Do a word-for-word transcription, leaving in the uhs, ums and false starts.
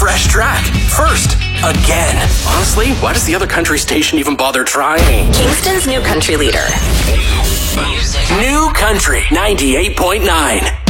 fresh track. First. Again. Honestly, why does the other country station even bother trying? Kingston's new country leader. New Country ninety-eight point nine.